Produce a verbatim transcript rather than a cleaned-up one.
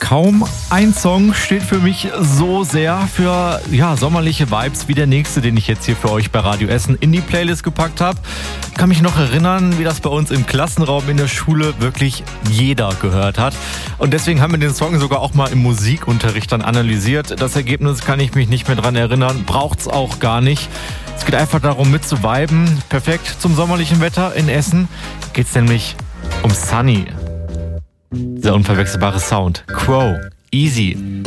Kaum ein Song steht für mich so sehr für ja, sommerliche Vibes wie der nächste, den ich jetzt hier für euch bei Radio Essen in die Playlist gepackt habe. Ich kann mich noch erinnern, wie das bei uns im Klassenraum in der Schule wirklich jeder gehört hat. Und deswegen haben wir den Song sogar auch mal im Musikunterricht dann analysiert. Das Ergebnis kann ich mich nicht mehr dran erinnern, braucht's auch gar nicht. Es geht einfach darum, mit zu viben. Perfekt zum sommerlichen Wetter in Essen geht's nämlich um Sunny. Der unverwechselbare Sound. Crow. Easy.